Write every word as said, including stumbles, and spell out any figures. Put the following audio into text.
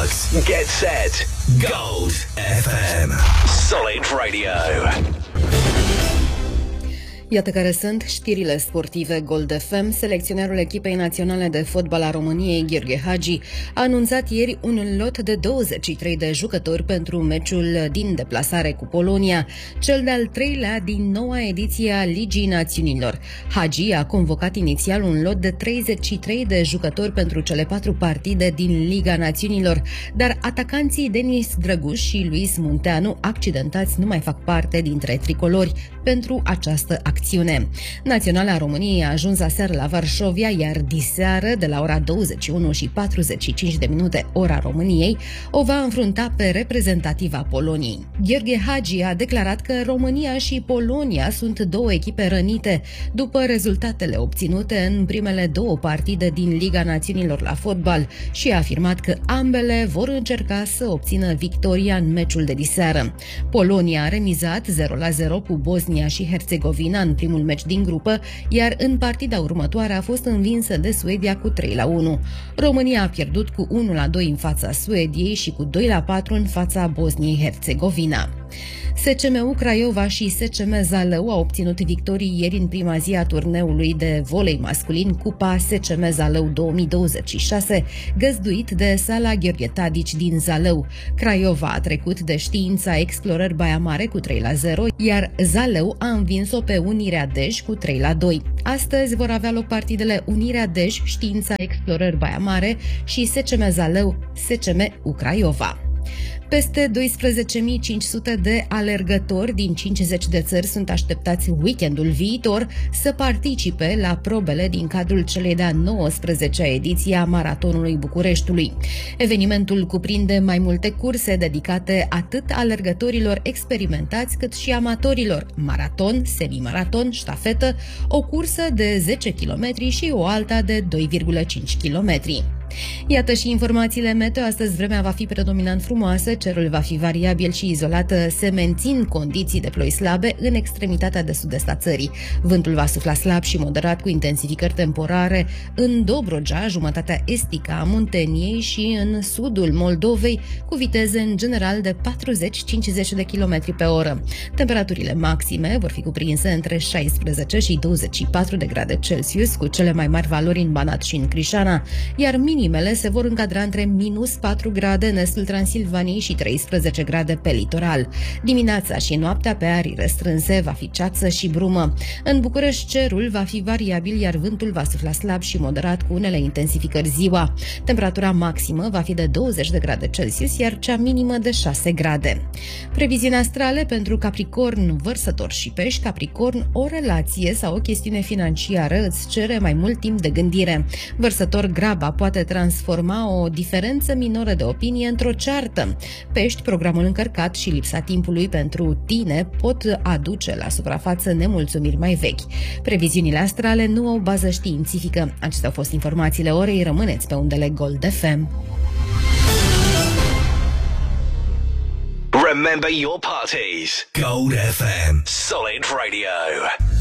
Starts. Get set. Gold F M. Solid Radio. Iată care sunt știrile sportive Gold F M. Selecționerul echipei naționale de fotbal a României, Gheorghe Hagi, a anunțat ieri un lot de douăzeci și trei de jucători pentru meciul din deplasare cu Polonia, cel de-al treilea din noua ediție a Ligii Națiunilor. Hagi a convocat inițial un lot de treizeci și trei de jucători pentru cele patru partide din Liga Națiunilor, dar atacanții Denis Drăguș și Luis Munteanu, accidentați, nu mai fac parte dintre tricolori pentru această acțiune. Naționala României a ajuns aseară la Varșovia, iar diseară, de la ora douăzeci și unu și patruzeci și cinci de minute, ora României, o va înfrunta pe reprezentativa Poloniei. Gheorghe Hagi a declarat că România și Polonia sunt două echipe rănite după rezultatele obținute în primele două partide din Liga Națiunilor la fotbal și a afirmat că ambele vor încerca să obțină victoria în meciul de diseară. Polonia a remizat zero la zero cu Bosnia și Herțegovina în primul meci din grupă, iar în partida următoare a fost învinsă de Suedia cu trei la unu. România a pierdut cu unu la doi în fața Suediei și cu doi la patru în fața Bosniei-Herțegovina. S C M U Craiova și S C M Zalău au obținut victorii ieri în prima zi a turneului de volei masculin Cupa S C M Zalău două mii douăzeci și șase, găzduit de Sala Gheorghe Tadici din Zalău. Craiova a trecut de Știința Explorări Baia Mare cu trei la zero, iar Zalău a învins-o pe Unirea Dej cu trei la doi. Astăzi vor avea loc partidele Unirea Dej, Știința Explorări Baia Mare și S C M Zalău, S C M U Craiova. Peste doisprezece mii cinci sute de alergători din cincizeci de țări sunt așteptați weekendul viitor să participe la probele din cadrul celei de-a nouăsprezecea ediție a Maratonului Bucureștiului. Evenimentul cuprinde mai multe curse dedicate atât alergătorilor experimentați cât și amatorilor: maraton, semimaraton, ștafetă, o cursă de zece kilometri și o alta de doi virgulă cinci kilometri. Iată și informațiile meteo. Astăzi vremea va fi predominant frumoasă, cerul va fi variabil și izolat, se mențin condiții de ploi slabe în extremitatea de sud-est a țării. Vântul va sufla slab și moderat cu intensificări temporare în Dobrogea, jumătatea estică a Munteniei și în sudul Moldovei, cu viteze în general de patruzeci - cincizeci de kilometri pe oră. Temperaturile maxime vor fi cuprinse între șaisprezece și douăzeci și patru de grade Celsius, cu cele mai mari valori în Banat și în Crișana, iar minimele se vor încadra între minus patru grade în estul Transilvaniei și treisprezece grade pe litoral. Dimineața și noaptea pe arii restrânse va fi ceață și brumă. În București cerul va fi variabil, iar vântul va sufla slab și moderat cu unele intensificări ziua. Temperatura maximă va fi de douăzeci de grade Celsius, iar cea minimă de șase grade. Previziuni astrale pentru Capricorn, Vărsător și Pești. Capricorn, o relație sau o chestiune financiară îți cere mai mult timp de gândire. Vărsător, graba poate transforma o diferență minoră de opinie într-o ceartă. Pești, programul încărcat și lipsa timpului pentru tine pot aduce la suprafață nemulțumiri mai vechi. Previziunile astrale nu au bază științifică. Acestea au fost informațiile orei. Rămâneți pe undele Gold F M. Remember your parties. Gold F M. Solid Radio.